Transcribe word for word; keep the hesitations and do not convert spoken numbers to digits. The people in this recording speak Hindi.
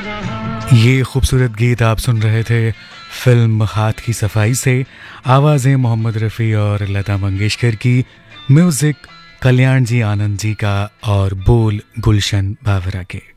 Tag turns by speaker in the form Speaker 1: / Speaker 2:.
Speaker 1: ये खूबसूरत गीत आप सुन रहे थे फिल्म हाथ की सफाई से। आवाज़ें मोहम्मद रफ़ी और लता मंगेशकर की, म्यूज़िक कल्याण जी आनंद जी का और बोल गुलशन बावरा के।